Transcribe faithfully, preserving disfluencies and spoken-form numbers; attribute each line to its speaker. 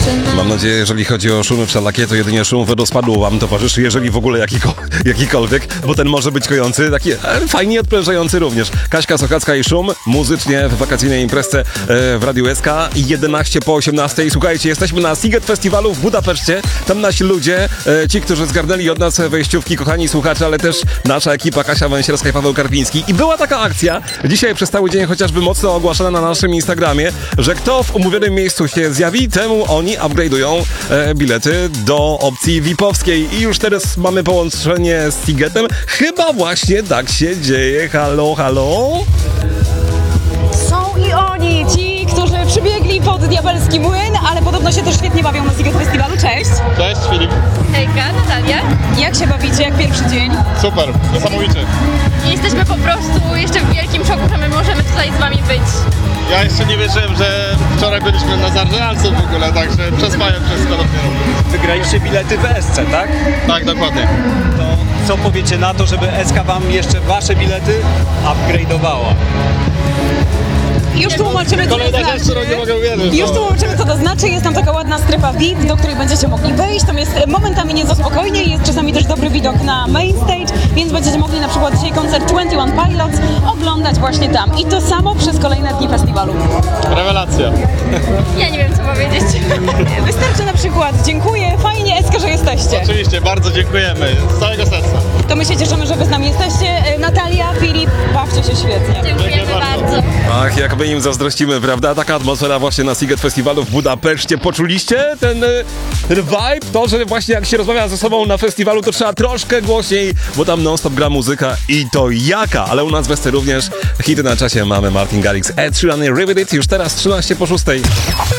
Speaker 1: Mam nadzieję, jeżeli chodzi o szumy w szalakie, to jedynie szum wodospadu wam towarzyszy, jeżeli w ogóle jakiko, jakikolwiek, bo ten może być kojący, taki e, fajnie odprężający również. Kaśka Sochacka i Szum, muzycznie w wakacyjnej imprezce e, w Radiu S K, jedenaście po osiemnastej. Słuchajcie, jesteśmy na Sziget Festiwalu w Budapeszcie, tam nasi ludzie, e, ci, którzy zgarnęli od nas wejściówki, kochani słuchacze, ale też nasza ekipa, Kasia Węsierska i Paweł Karpiński. I była taka akcja, dzisiaj przez cały dzień chociażby mocno ogłaszana na naszym Instagramie, że kto w umówionym miejscu się zjawi, temu oni upgrade'ują e, bilety do opcji V I P-owskiej. I już teraz mamy połączenie z Szigetem. Chyba właśnie tak się dzieje. Halo, halo?
Speaker 2: Są i oni, ci, którzy przybiegli pod diabelski młyn, ale podobno się też świetnie bawią na Sziget Festiwalu. Cześć!
Speaker 3: Cześć, Filip.
Speaker 4: Hejka, Natalia.
Speaker 2: Jak się bawicie, jak pierwszy dzień?
Speaker 3: Super, niesamowicie.
Speaker 4: Jesteśmy po prostu jeszcze w wielkim szoku, że my możemy tutaj z wami być.
Speaker 3: Ja jeszcze nie wierzyłem, że wczoraj byliśmy na Zarżynalcu w ogóle, także przespałem wszystko dopiero.
Speaker 5: Wygraliście bilety w S C, tak?
Speaker 3: Tak, dokładnie.
Speaker 5: To co powiecie na to, żeby S K wam jeszcze wasze bilety upgrade'owała?
Speaker 2: Już tłumaczymy, co to
Speaker 3: Kolejna rzecz,
Speaker 2: znaczy.
Speaker 3: którą nie mogę uwierzyć.
Speaker 2: Już tłumaczymy, co to znaczy. Jest tam taka ładna strefa V I P, do której będziecie mogli wejść. Tam jest momentami nieco spokojnie, jest czasami też dobry widok na main stage, więc będziecie mogli na przykład dzisiaj koncert dwadzieścia jeden Pilots oglądać właśnie tam. I to samo przez kolejne dni festiwalu.
Speaker 3: Rewelacja.
Speaker 4: Ja nie wiem, co powiedzieć.
Speaker 2: Wystarczy na przykład dziękuję, fajnie S K, że jesteście.
Speaker 3: Oczywiście, bardzo dziękujemy. Z całego serca.
Speaker 2: To my się cieszymy, że wy z nami jesteście. Natalia, Filip, bawcie się świetnie.
Speaker 4: Dziękujemy
Speaker 3: Dziękuję bardzo.
Speaker 4: bardzo.
Speaker 1: Ach, jak my im zazdrościmy, prawda? Taka atmosfera właśnie na Sziget Festiwalu w Budapeszcie. Poczuliście ten, y, ten vibe? To, że właśnie jak się rozmawia ze sobą na festiwalu, to trzeba troszkę głośniej, bo tam non-stop gra muzyka i to jaka. Ale u nas w Esty również hity na czasie mamy Martin Garrix, Ed Sheeran i Rivet It. Już teraz trzynaście po szóstej.